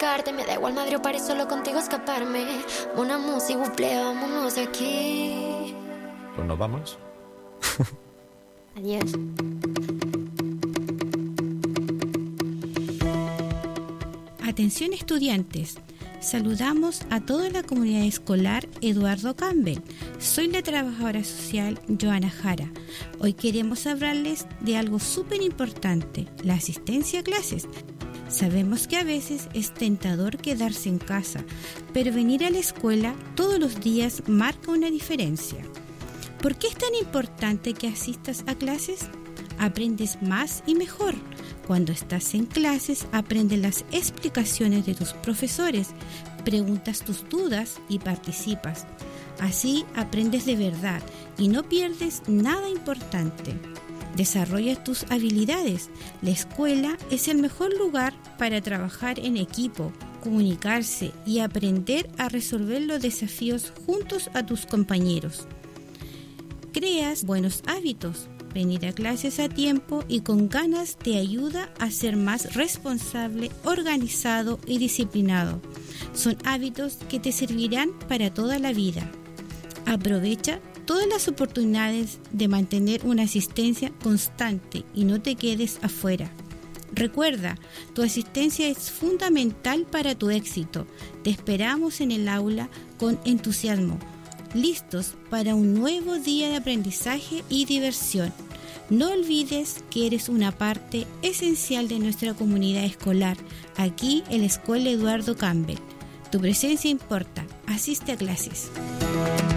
buscarte. Me da igual Madrid o París, solo contigo escaparme. Una música, buple, vámonos de aquí. Pues nos vamos. Adiós. Atención estudiantes, saludamos a toda la comunidad escolar Eduardo Campbell. Soy la trabajadora social Joana Jara. Hoy queremos hablarles de algo súper importante, la asistencia a clases. Sabemos que a veces es tentador quedarse en casa, pero venir a la escuela todos los días marca una diferencia. ¿Por qué es tan importante que asistas a clases? Aprendes más y mejor. Cuando estás en clases, aprendes las explicaciones de tus profesores, preguntas tus dudas y participas. Así aprendes de verdad y no pierdes nada importante. Desarrollas tus habilidades. La escuela es el mejor lugar para trabajar en equipo, comunicarse y aprender a resolver los desafíos juntos a tus compañeros. Creas buenos hábitos. Venir a clases a tiempo y con ganas te ayuda a ser más responsable, organizado y disciplinado. Son hábitos que te servirán para toda la vida. Aprovecha todas las oportunidades de mantener una asistencia constante y no te quedes afuera. Recuerda, tu asistencia es fundamental para tu éxito. Te esperamos en el aula con entusiasmo, listos para un nuevo día de aprendizaje y diversión. No olvides que eres una parte esencial de nuestra comunidad escolar, aquí en la Escuela Eduardo Campbell. Tu presencia importa. Asiste a clases.